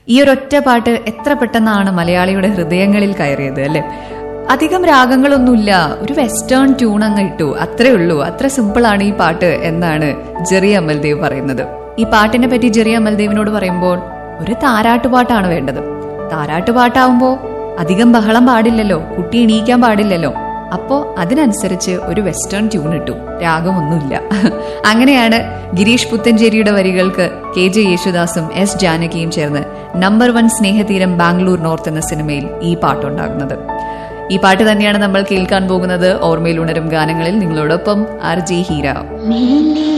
ഈ ഒരൊറ്റ പാട്ട് എത്ര പെട്ടെന്നാണ് മലയാളിയുടെ ഹൃദയങ്ങളിൽ കയറിയത് അല്ലെ. അധികം രാഗങ്ങളൊന്നുമില്ല, ഒരു വെസ്റ്റേൺ ട്യൂൺ അങ്ങ് ഇട്ടു, അത്രേ ഉള്ളൂ. അത്ര സിമ്പിൾ ആണ് ഈ പാട്ട് എന്നാണ് ജെറി അമൽദേവ് പറയുന്നത്. ഈ പാട്ടിനെ പറ്റി ജെറി അമൽദേവിനോട് പറയുമ്പോൾ ഒരു താരാട്ടുപാട്ടാണ് വേണ്ടത്. താരാട്ടുപാട്ടാവുമ്പോ അധികം ബഹളം പാടില്ലല്ലോ, കുട്ടി എണീക്കാൻ പാടില്ലല്ലോ. അപ്പോ അതിനനുസരിച്ച് ഒരു വെസ്റ്റേൺ ട്യൂൺ ഇട്ടു, രാഗമൊന്നുമില്ല. അങ്ങനെയാണ് ഗിരീഷ് പുത്തഞ്ചേരിയുടെ വരികൾക്ക് KJ യേശുദാസും S ജാനകിയും ചേർന്ന് നമ്പർ 1 സ്നേഹതീരം ബാംഗ്ലൂർ നോർത്ത് എന്ന സിനിമയിൽ ഈ പാട്ടുണ്ടാകുന്നത്. ഈ പാട്ട് തന്നെയാണ് നമ്മൾ കേൾക്കാൻ പോകുന്നത്. ഓർമ്മയിൽ ഉണരും ഗാനങ്ങളിൽ നിങ്ങളോടൊപ്പം RJ ഹീര.